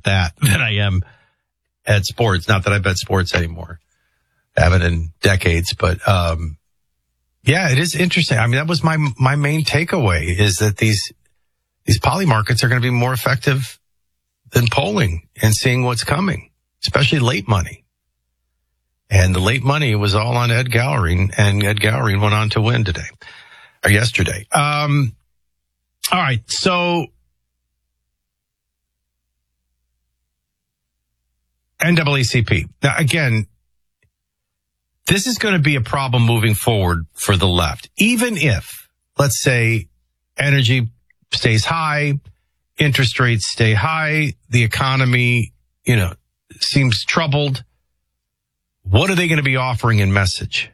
at that than I am at sports. Not that I bet sports anymore. I haven't in decades, but, yeah, it is interesting. I mean, that was my main takeaway is that these poly markets are going to be more effective than polling and seeing what's coming, especially late money. And the late money was all on Ed Gallery, and Ed Gallery went on to win today or yesterday. All right. So NAACP. Now, again, this is going to be a problem moving forward for the left. Even if, let's say, energy stays high, interest rates stay high, the economy, seems troubled, what are they going to be offering in message?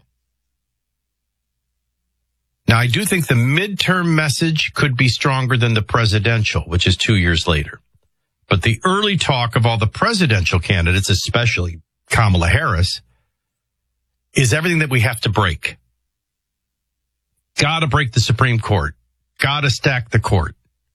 Now, I do think the midterm message could be stronger than the presidential, which is 2 years later. But the early talk of all the presidential candidates, especially Kamala Harris, is everything that we have to break. Got to break the Supreme Court. Got to stack the court.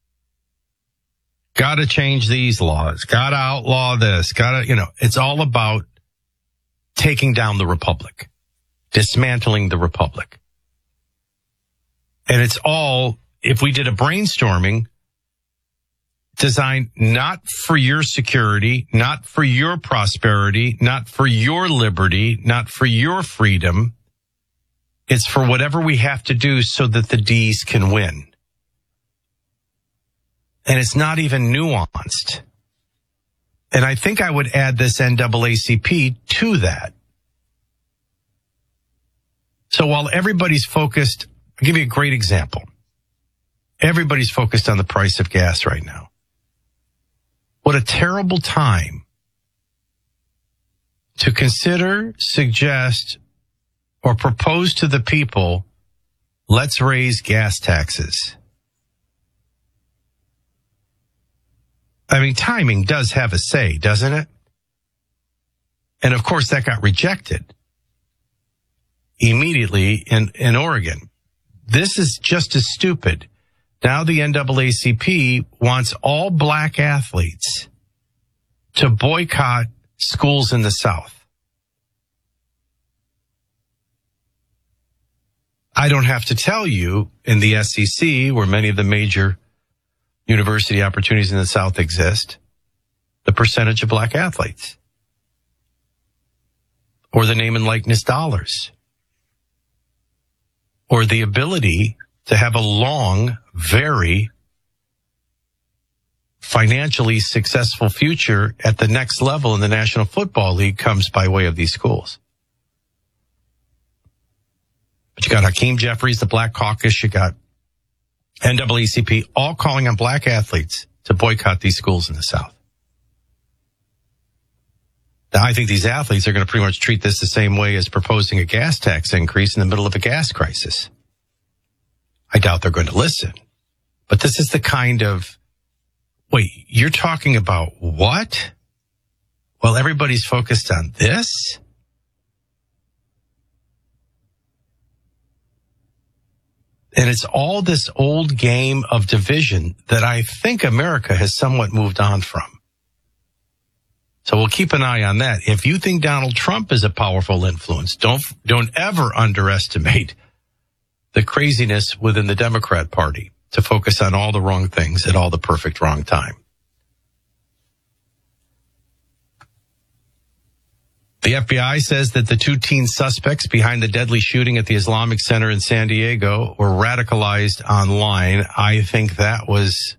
Got to change these laws. Got to outlaw this. It's all about taking down the republic, dismantling the republic. And it's all, if we did a brainstorming, designed not for your security, not for your prosperity, not for your liberty, not for your freedom. It's for whatever we have to do so that the D's can win. And it's not even nuanced. And I think I would add this NAACP to that. So while everybody's focused, I'll give you a great example. Everybody's focused on the price of gas right now. What a terrible time to consider, suggest, or propose to the people, let's raise gas taxes. I mean, timing does have a say, doesn't it? And of course, that got rejected immediately in Oregon. This is just as stupid. Now the NAACP wants all black athletes to boycott schools in the South. I don't have to tell you, in the SEC, where many of the major university opportunities in the South exist, the percentage of black athletes, or the name and likeness dollars, or the ability to have a long, very financially successful future at the next level in the National Football League comes by way of these schools. But you got Hakeem Jeffries, the Black Caucus, you got NAACP, all calling on black athletes to boycott these schools in the South. Now, I think these athletes are going to pretty much treat this the same way as proposing a gas tax increase in the middle of a gas crisis. I doubt they're going to listen. But this is the kind of, wait, you're talking about what? Well, everybody's focused on this? And it's all this old game of division that I think America has somewhat moved on from. So we'll keep an eye on that. If you think Donald Trump is a powerful influence, don't ever underestimate the craziness within the Democrat Party to focus on all the wrong things at all the perfect wrong time. The FBI says that the 2 teen suspects behind the deadly shooting at the Islamic Center in San Diego were radicalized online. I think that was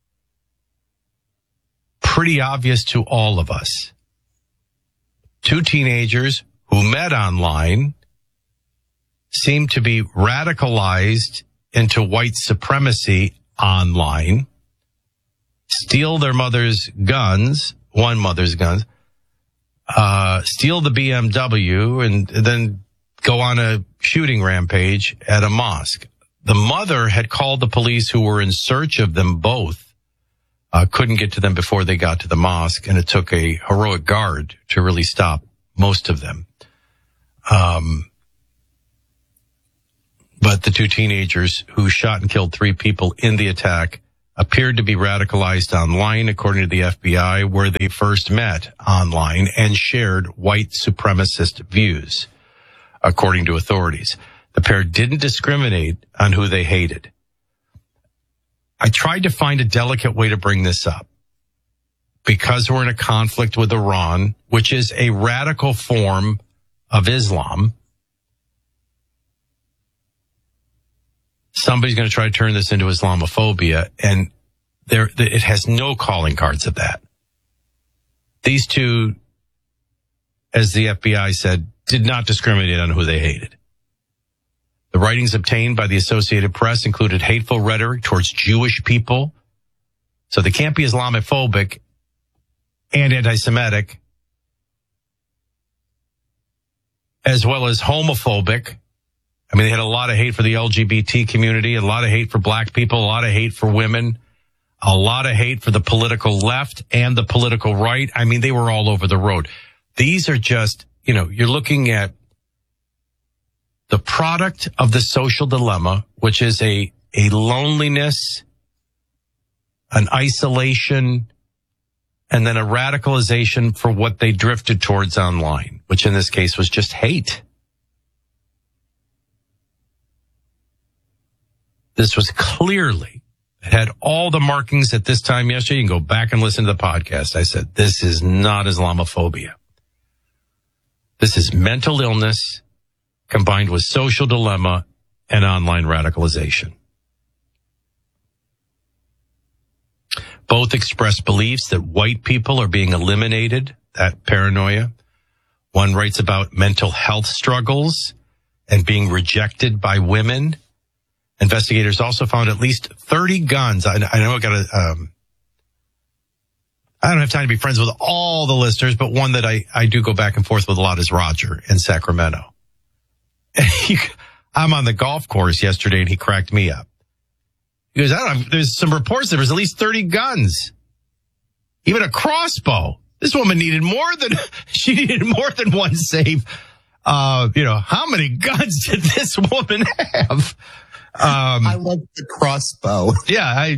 pretty obvious to all of us. 2 teenagers who met online seem to be radicalized into white supremacy online, steal their mother's guns, one mother's guns, steal the BMW, and then go on a shooting rampage at a mosque. The mother had called the police who were in search of them both, couldn't get to them before they got to the mosque, and it took a heroic guard to really stop most of them. But the 2 teenagers who shot and killed 3 people in the attack appeared to be radicalized online, according to the FBI, where they first met online and shared white supremacist views, according to authorities. The pair didn't discriminate on who they hated. I tried to find a delicate way to bring this up because we're in a conflict with Iran, which is a radical form of Islam. Somebody's going to try to turn this into Islamophobia, and it has no calling cards of that. These two, as the FBI said, did not discriminate on who they hated. The writings obtained by the Associated Press included hateful rhetoric towards Jewish people, so they can't be Islamophobic and anti-Semitic, as well as homophobic. I mean, they had a lot of hate for the LGBT community, a lot of hate for black people, a lot of hate for women, a lot of hate for the political left and the political right. I mean, they were all over the road. These are just, you're looking at the product of the social dilemma, which is a loneliness, an isolation, and then a radicalization for what they drifted towards online, which in this case was just hate. This was clearly, it had all the markings at this time yesterday. You can go back and listen to the podcast. I said, this is not Islamophobia. This is mental illness combined with social dilemma and online radicalization. Both express beliefs that white people are being eliminated, that paranoia. One writes about mental health struggles and being rejected by women. Investigators also found at least 30 guns. I know I don't have time to be friends with all the listeners, but one that I do go back and forth with a lot is Roger in Sacramento. I'm on the golf course yesterday and he cracked me up. He goes, I don't know, there's some reports there was at least 30 guns. Even a crossbow. This woman needed more than one safe. How many guns did this woman have? I love the crossbow. Yeah,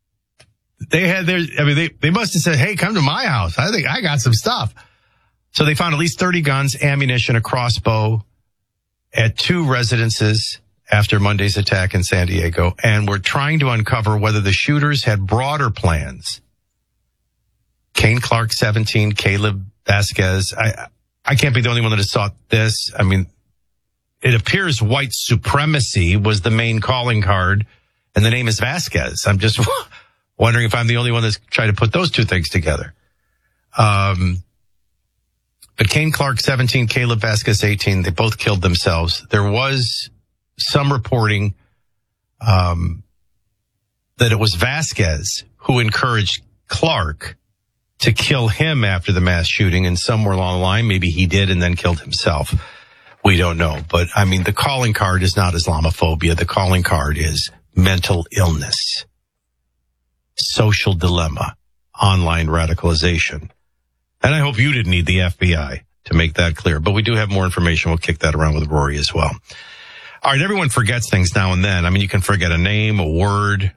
they must have said, hey, come to my house. I think I got some stuff. So they found at least 30 guns, ammunition, a crossbow at 2 residences after Monday's attack in San Diego. And we're trying to uncover whether the shooters had broader plans. Kane Clark, 17, Caleb Vasquez. I can't be the only one that has sought this. I mean, it appears white supremacy was the main calling card, and the name is Vasquez. I'm just wondering if I'm the only one that's trying to put those two things together. But Kane Clark, 17, Caleb Vasquez, 18, they both killed themselves. There was some reporting that it was Vasquez who encouraged Clark to kill him after the mass shooting, and somewhere along the line, maybe he did and then killed himself. We don't know. But, I mean, the calling card is not Islamophobia. The calling card is mental illness, social dilemma, online radicalization. And I hope you didn't need the FBI to make that clear. But we do have more information. We'll kick that around with Rory as well. All right, everyone forgets things now and then. I mean, you can forget a name, a word.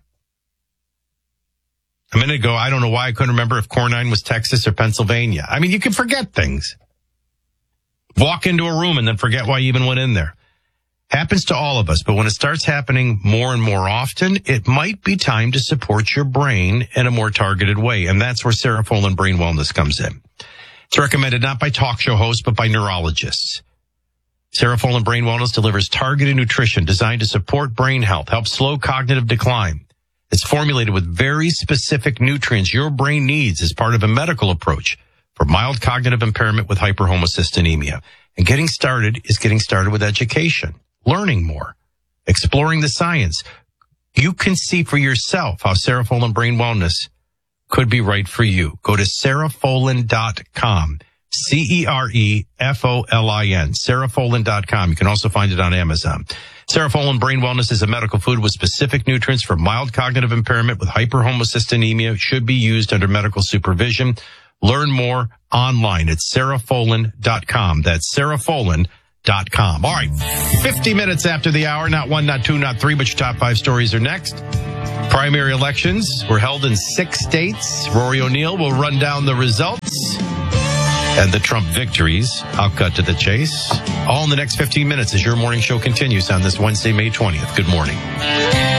A minute ago, I don't know why I couldn't remember if Cornine was Texas or Pennsylvania. I mean, you can forget things. Walk into a room and then forget why you even went in there. Happens to all of us, but when it starts happening more and more often, it might be time to support your brain in a more targeted way. And that's where Serofolin Brain Wellness comes in. It's recommended not by talk show hosts, but by neurologists. Serofolin Brain Wellness delivers targeted nutrition designed to support brain health, help slow cognitive decline. It's formulated with very specific nutrients your brain needs as part of a medical approach for mild cognitive impairment with hyperhomocystinemia. And getting started is getting started with education, learning more, exploring the science. You can see for yourself how Serofolin Brain Wellness could be right for you. Go to Serofolin.com, Cerefolin, Serofolin.com. You can also find it on Amazon. Serofolin Brain Wellness is a medical food with specific nutrients for mild cognitive impairment with hyperhomocystinemia. Should be used under medical supervision. Learn more online at Serofolin.com. That's Serofolin.com. All right, 50 minutes after the hour. Not one, not two, not three, but your top 5 stories are next. Primary elections were held in 6 states. Rory O'Neill will run down the results and the Trump victories. I'll cut to the chase. All in the next 15 minutes as your morning show continues on this Wednesday, May 20th. Good morning.